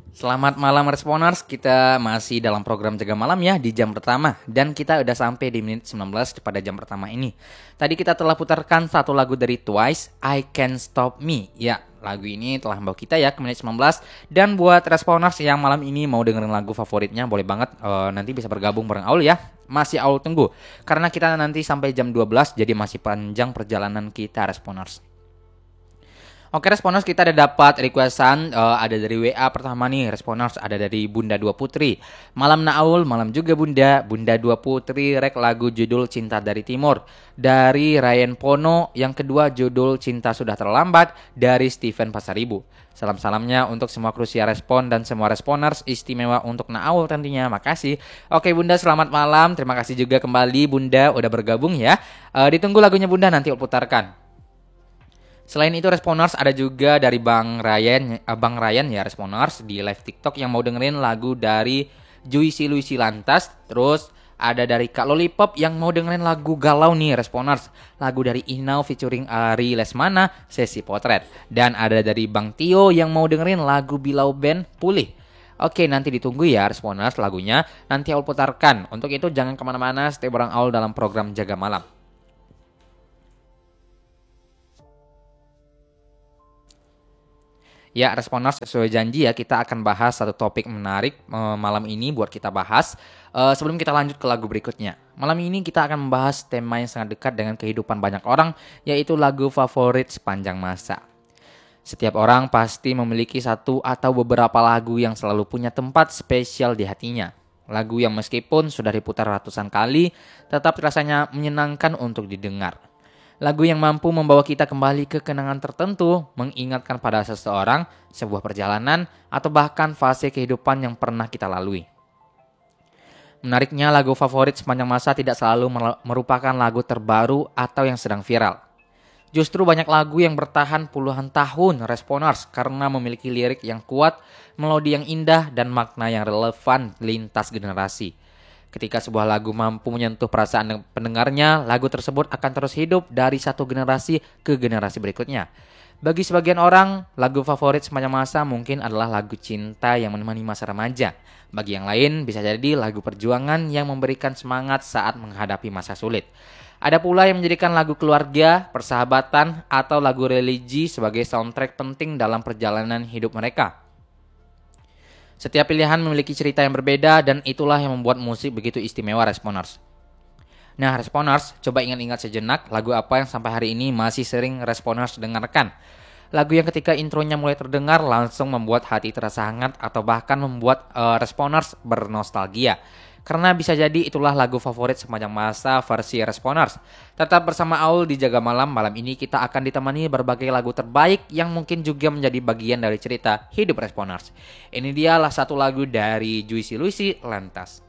Selamat malam Responers, kita masih dalam program Jaga Malam ya di jam pertama. Dan kita udah sampai di menit 19 pada jam pertama ini. Tadi kita telah putarkan satu lagu dari Twice, I Can't Stop Me. Ya, lagu ini telah membawa kita ya ke menit 19. Dan buat Responers yang malam ini mau dengerin lagu favoritnya, boleh banget nanti bisa bergabung bareng Aul ya. Masih Aul tunggu, karena kita nanti sampai jam 12, jadi masih panjang perjalanan kita Responers. Oke Responers, kita ada dapat requestan, ada dari WA pertama nih Responers, ada dari Bunda Dua Putri. Malam Naul, malam juga Bunda. Bunda Dua Putri rek lagu judul Cinta dari Timur dari Ryan Pono. Yang kedua judul Cinta Sudah Terlambat dari Steven Pasaribu. Salam-salamnya untuk semua kru Siar Respon dan semua Responers, istimewa untuk Naul tentunya. Makasih. Oke Bunda, selamat malam. Terima kasih juga kembali Bunda udah bergabung ya. Ditunggu lagunya Bunda, nanti putarkan. Selain itu Responers, ada juga dari Bang Ryan ya Responers di live TikTok yang mau dengerin lagu dari Juicy Luicy Lantas. Terus ada dari Kak Lollipop yang mau dengerin lagu galau nih Responers, lagu dari Inau featuring Ari Lesmana, Sesi Potret. Dan ada dari Bang Tio yang mau dengerin lagu Bilau Band Pulih. Oke, nanti ditunggu ya Responers lagunya, nanti Aul putarkan. Untuk itu jangan kemana-mana, stay bareng Aul dalam program Jaga Malam. Ya, Responers, sesuai janji ya, kita akan bahas satu topik menarik malam ini buat kita bahas. Sebelum kita lanjut ke lagu berikutnya. Malam ini kita akan membahas tema yang sangat dekat dengan kehidupan banyak orang, yaitu lagu favorit sepanjang masa. Setiap orang pasti memiliki satu atau beberapa lagu yang selalu punya tempat spesial di hatinya. Lagu yang meskipun sudah diputar ratusan kali, tetap rasanya menyenangkan untuk didengar. Lagu yang mampu membawa kita kembali ke kenangan tertentu, mengingatkan pada seseorang, sebuah perjalanan, atau bahkan fase kehidupan yang pernah kita lalui. Menariknya, lagu favorit sepanjang masa tidak selalu merupakan lagu terbaru atau yang sedang viral. Justru banyak lagu yang bertahan puluhan tahun Responers karena memiliki lirik yang kuat, melodi yang indah, dan makna yang relevan lintas generasi. Ketika sebuah lagu mampu menyentuh perasaan pendengarnya, lagu tersebut akan terus hidup dari satu generasi ke generasi berikutnya. Bagi sebagian orang, lagu favorit sepanjang masa mungkin adalah lagu cinta yang menemani masa remaja. Bagi yang lain, bisa jadi lagu perjuangan yang memberikan semangat saat menghadapi masa sulit. Ada pula yang menjadikan lagu keluarga, persahabatan, atau lagu religi sebagai soundtrack penting dalam perjalanan hidup mereka. Setiap pilihan memiliki cerita yang berbeda dan itulah yang membuat musik begitu istimewa Responers. Nah Responers, coba ingat-ingat sejenak lagu apa yang sampai hari ini masih sering Responers dengarkan. Lagu yang ketika intronya mulai terdengar langsung membuat hati terasa hangat atau bahkan membuat Responers bernostalgia. Karena bisa jadi itulah lagu favorit sepanjang masa versi Responers. Tetap bersama Aul di Jaga Malam. Malam ini kita akan ditemani berbagai lagu terbaik yang mungkin juga menjadi bagian dari cerita hidup Responers. Ini dialah satu lagu dari Juicy Luicy Lantas.